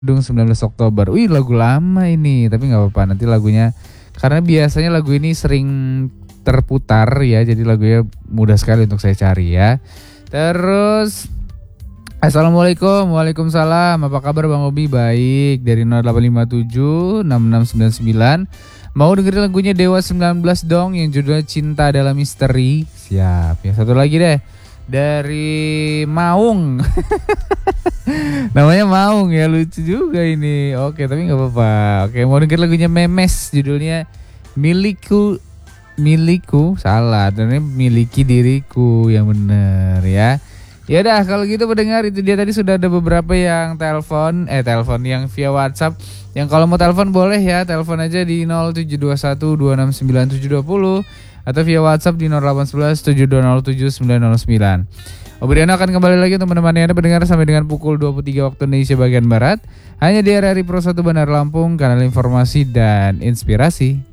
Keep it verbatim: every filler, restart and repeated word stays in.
Dung sembilan belas Oktober. Wih, lagu lama ini, tapi nggak apa-apa. Nanti lagunya, karena biasanya lagu ini sering terputar ya, jadi lagunya mudah sekali untuk saya cari ya. Terus, Assalamualaikum, waalaikumsalam. Apa kabar Bang Obi? Baik, dari nol delapan lima tujuh enam enam sembilan sembilan. Mau dengerin lagunya Dewa sembilan belas dong, yang judulnya Cinta Dalam Misteri. Siap. Ya, satu lagi deh, dari Maung. Namanya Maung ya, lucu juga ini. Oke, tapi nggak apa-apa. Oke, mau denger lagunya Memes, judulnya Milikku. Milikku salah, dan miliki diriku, yang bener ya. Ya udah, kalau gitu pendengar, itu dia tadi sudah ada beberapa yang telepon, eh telepon yang via WhatsApp. Yang kalau mau telepon boleh ya, telepon aja di nol tujuh dua satu dua enam sembilan tujuh dua nol atau via WhatsApp di nol delapan satu satu tujuh dua nol tujuh sembilan nol sembilan. Obriano akan kembali lagi untuk menemani Anda pendengar sampai dengan pukul dua puluh tiga waktu Indonesia bagian Barat. Hanya di R R I Pro satu Bandar Lampung, kanal informasi dan inspirasi.